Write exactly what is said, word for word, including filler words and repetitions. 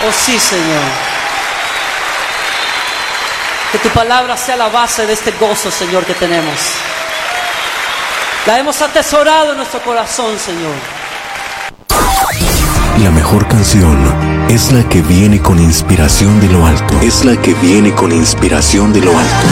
Oh sí, Señor. Que tu palabra sea la base de este gozo, Señor, que tenemos. La hemos atesorado en nuestro corazón, Señor. La mejor canción es la que viene con inspiración de lo alto. Es la que viene con inspiración de lo alto.